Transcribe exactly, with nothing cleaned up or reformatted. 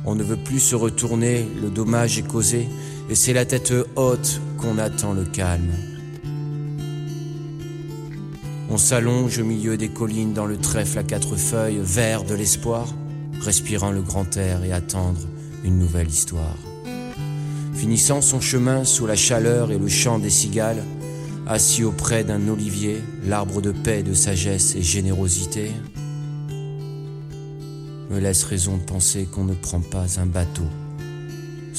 On ne veut plus se retourner, le dommage est causé, et c'est la tête haute qu'on attend le calme. On s'allonge au milieu des collines dans le trèfle à quatre feuilles, vert de l'espoir, respirant le grand air et attendre une nouvelle histoire. Finissant son chemin sous la chaleur et le chant des cigales, assis auprès d'un olivier, l'arbre de paix, de sagesse et générosité, me laisse raison de penser qu'on ne prend pas un bateau